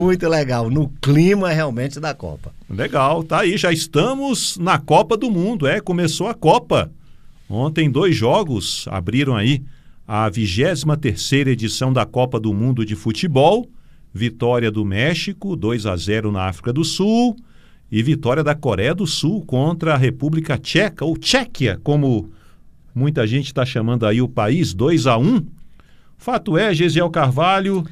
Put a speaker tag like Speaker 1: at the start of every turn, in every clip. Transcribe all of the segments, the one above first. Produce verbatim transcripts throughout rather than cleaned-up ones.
Speaker 1: Muito legal, no clima realmente da Copa.
Speaker 2: Legal, tá aí, já estamos na Copa do Mundo, é, começou a Copa. Ontem dois jogos abriram aí a vigésima terceira edição da Copa do Mundo de Futebol, vitória do México, dois a zero na África do Sul, e vitória da Coreia do Sul contra a República Tcheca, ou Tchequia, como muita gente está chamando aí o país, dois a um. Fato é, Gesiel Carvalho,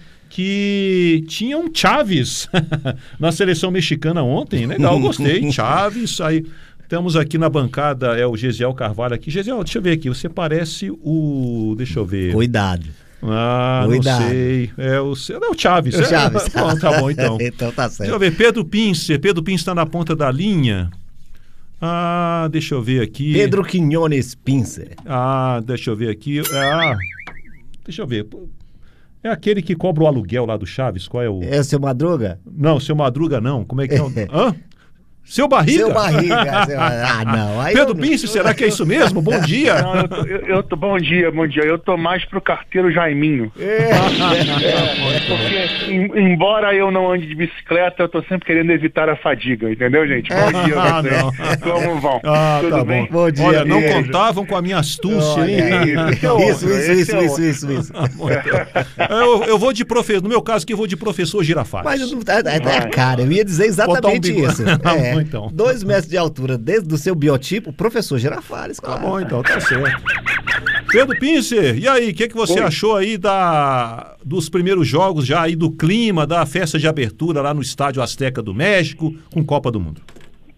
Speaker 2: que tinha um Chaves na seleção mexicana ontem. Legal, gostei. Chaves, aí estamos aqui na bancada, é o Gesiel Carvalho aqui. Gesiel, deixa eu ver aqui, você parece o... deixa eu ver.
Speaker 1: Cuidado.
Speaker 2: Ah,
Speaker 1: Cuidado.
Speaker 2: Não sei. É o, é o Chaves.
Speaker 1: O Chaves.
Speaker 2: É, bom, tá bom, então.
Speaker 1: Então tá certo.
Speaker 2: Deixa eu ver, Pedro Pincer. Pedro Pincer está na ponta da linha. Ah, deixa eu ver aqui.
Speaker 1: Pedro Quinones Pincer.
Speaker 2: Ah, deixa eu ver aqui. Ah, deixa eu ver. É aquele que cobra o aluguel lá do Chaves, qual é o...
Speaker 1: É o seu Madruga?
Speaker 2: Não, seu Madruga não. Como é que é? O... Hã? Seu Barriga?
Speaker 1: Seu Barriga. Seu... Ah, não. Aí
Speaker 2: Pedro
Speaker 1: eu...
Speaker 2: Pince, será que é isso mesmo? Bom dia.
Speaker 3: Não, eu, tô, eu, eu tô, bom dia, bom dia. Eu tô mais pro carteiro Jaiminho.
Speaker 1: É.
Speaker 3: É, porque, em, embora eu não ande de bicicleta, eu tô sempre querendo evitar a fadiga, entendeu, gente? Bom dia
Speaker 2: Ah,
Speaker 3: vocês.
Speaker 2: não.
Speaker 3: Como vão?
Speaker 2: Ah,
Speaker 3: Tudo
Speaker 2: tá
Speaker 3: bem?
Speaker 2: bom.
Speaker 1: Bom dia,
Speaker 2: Olha, não
Speaker 1: beijo.
Speaker 2: contavam com a minha astúcia, hein?
Speaker 3: Olha, esse é outro,
Speaker 1: Isso, isso,
Speaker 3: esse
Speaker 1: isso,
Speaker 3: é
Speaker 1: isso,
Speaker 3: outro.
Speaker 1: isso, isso.
Speaker 2: Eu, eu vou de professor, no meu caso aqui eu vou de professor Girafales.
Speaker 1: Mas não tá, é, é a cara, eu ia dizer
Speaker 2: Botar um
Speaker 1: exatamente
Speaker 2: bico-
Speaker 1: isso.
Speaker 2: Tá
Speaker 1: É,
Speaker 2: bom, então.
Speaker 1: Dois metros de altura, desde o seu biotipo, professor Girafales,
Speaker 2: Tá
Speaker 1: claro.
Speaker 2: bom, então, tá certo. Pedro Pincer, e aí, o que, que você
Speaker 3: Oi.
Speaker 2: achou aí da, dos primeiros jogos já aí do clima, da festa de abertura lá no Estádio Azteca do México, com Copa do Mundo?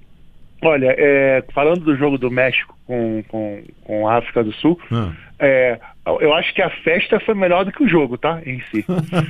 Speaker 3: Olha, é, falando do jogo do México com, com, com a África do Sul,
Speaker 2: Ah.
Speaker 3: é, eu acho que a festa foi melhor do que o jogo, tá? Em si.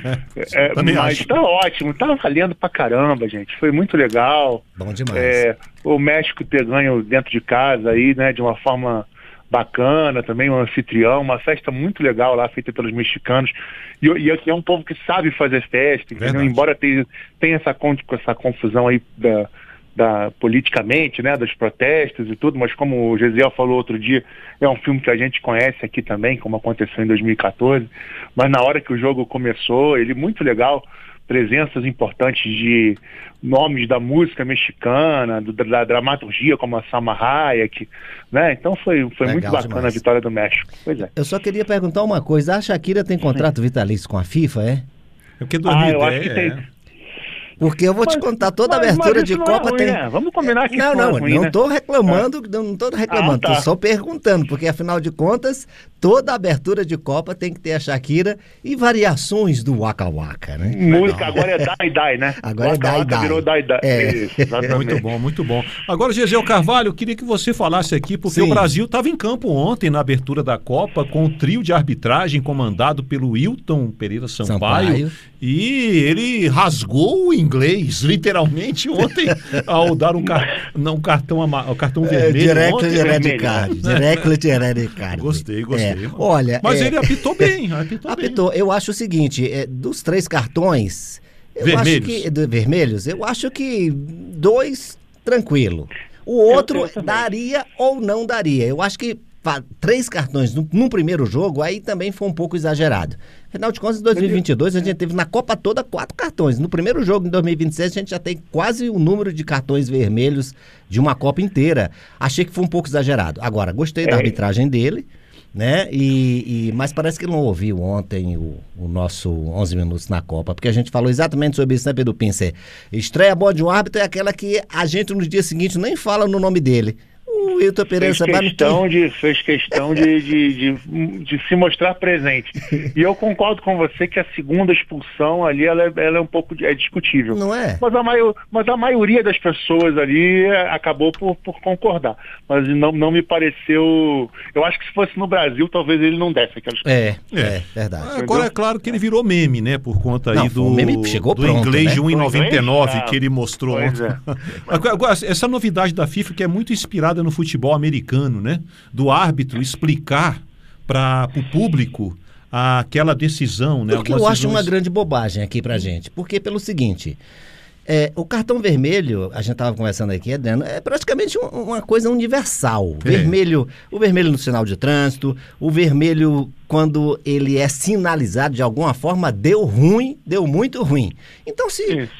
Speaker 3: É,
Speaker 2: Também
Speaker 3: mas
Speaker 2: acho.
Speaker 3: tá ótimo, tá valendo pra caramba, gente. Foi muito legal.
Speaker 1: Bom demais.
Speaker 3: É, o México ter ganho dentro de casa aí, né, de uma forma bacana também, um anfitrião, uma festa muito legal lá, feita pelos mexicanos. E, e aqui é um povo que sabe fazer festa, entendeu?
Speaker 2: Verdade.
Speaker 3: Embora tenha, tenha essa, con- essa confusão aí da, da, politicamente, né, dos protestos e tudo, mas como o Gesiel falou outro dia, é um filme que a gente conhece aqui também, como aconteceu em dois mil e quatorze, mas na hora que o jogo começou, ele muito legal, presenças importantes de nomes da música mexicana, do, da, da dramaturgia, como a Salma Hayek, né? Então foi, foi
Speaker 1: Legal
Speaker 3: muito bacana
Speaker 1: demais.
Speaker 3: a vitória do México. Pois é.
Speaker 1: Eu só queria perguntar uma coisa, a Shakira tem contrato vitalício com a FIFA, é?
Speaker 2: É porque
Speaker 3: Ah, eu acho
Speaker 2: dois mil e dez,
Speaker 3: que tem.
Speaker 2: é.
Speaker 1: Porque eu vou te
Speaker 3: Mas-
Speaker 1: contar, toda
Speaker 3: mas-
Speaker 1: abertura
Speaker 3: mas
Speaker 1: de
Speaker 3: isso não é
Speaker 1: Copa
Speaker 3: ruim,
Speaker 1: tem...
Speaker 3: né? Vamos combinar que
Speaker 1: Não,
Speaker 3: isso não é
Speaker 1: não,
Speaker 3: ruim,
Speaker 1: não
Speaker 3: né?
Speaker 1: tô reclamando, não tô reclamando,
Speaker 3: Ah, tá.
Speaker 1: tô só perguntando, porque afinal de contas, toda abertura de Copa tem que ter a Shakira e variações do Waka Waka, né?
Speaker 3: Música agora é Dai Dai, né?
Speaker 1: Agora é
Speaker 3: Waka
Speaker 1: Dai
Speaker 3: Waka
Speaker 1: Dai.
Speaker 3: virou Dai Dai.
Speaker 1: É.
Speaker 3: Isso, exatamente.
Speaker 2: Muito bom, muito bom. Agora, Gesiel Carvalho, eu queria que você falasse aqui, porque
Speaker 1: Sim.
Speaker 2: o Brasil estava em campo ontem na abertura da Copa com o trio de arbitragem comandado pelo Wilton Pereira Sampaio,
Speaker 1: Sampaio.
Speaker 2: e ele rasgou o inglês, literalmente, ontem, ao dar um, car... não, um cartão, ama... um cartão
Speaker 1: É,
Speaker 2: vermelho.
Speaker 1: direct
Speaker 2: ontem.
Speaker 1: red
Speaker 3: vermelho,
Speaker 1: card, direct red card.
Speaker 2: Gostei, gostei.
Speaker 1: É, olha,
Speaker 2: Mas
Speaker 1: é,
Speaker 2: ele apitou bem, apitou, bem.
Speaker 1: apitou. Eu acho o seguinte, é, dos três cartões, eu
Speaker 2: Vermelhos.
Speaker 1: acho que do- vermelhos, eu acho que dois tranquilo. O outro
Speaker 3: eu também.
Speaker 1: daria ou não daria. Eu acho que fa- três cartões no, num primeiro jogo aí também foi um pouco exagerado. Afinal de contas, em dois mil e vinte e dois a gente teve na Copa toda quatro cartões. No primeiro jogo, em dois mil e vinte e seis, a gente já tem quase o número de cartões vermelhos de uma Copa inteira. Achei que foi um pouco exagerado. Agora, gostei da
Speaker 3: É.
Speaker 1: arbitragem dele, né? E, e- mas parece que ele não ouviu ontem o, o nosso onze minutos na Copa, porque a gente falou exatamente sobre isso, né, Pedro Pincer? Estreia boa de um árbitro é aquela que a gente no dia seguinte nem fala no nome dele. O Wilton Pereira
Speaker 3: Fez
Speaker 1: Sampaio não
Speaker 3: questão,
Speaker 1: tem-
Speaker 3: de, fez questão de, de, de, de se mostrar presente. E eu concordo com você que a segunda expulsão ali, ela, é- ela é um pouco é discutível.
Speaker 1: Não é?
Speaker 3: Mas a, maio, mas a maioria das pessoas ali é, acabou por, por concordar. Mas não, não me pareceu... Eu acho que se fosse no Brasil, talvez ele não desse aquela expulsão.
Speaker 1: É, é,
Speaker 2: É.
Speaker 1: verdade.
Speaker 2: Agora é claro que ele virou meme, né? Por conta
Speaker 1: Não,
Speaker 2: aí do,
Speaker 1: o meme chegou
Speaker 2: do
Speaker 1: pronto,
Speaker 2: inglês
Speaker 1: né?
Speaker 2: de um e noventa e nove
Speaker 3: O inglês?
Speaker 2: que ele mostrou
Speaker 3: Pois
Speaker 2: ontem.
Speaker 3: é.
Speaker 2: Agora, agora, essa novidade da FIFA que é muito inspirada no futebol americano, né? Do árbitro explicar para o público aquela decisão, né?
Speaker 1: Porque eu
Speaker 2: Algumas
Speaker 1: acho uma
Speaker 2: decisões-
Speaker 1: grande bobagem aqui pra gente. Porque pelo seguinte, É, o cartão vermelho, a gente estava conversando aqui, Adriano, é praticamente um, uma coisa universal.
Speaker 2: É.
Speaker 1: Vermelho, o vermelho no sinal de trânsito, o vermelho quando ele é sinalizado de alguma forma, deu ruim, deu muito ruim. Então, se,
Speaker 3: Isso.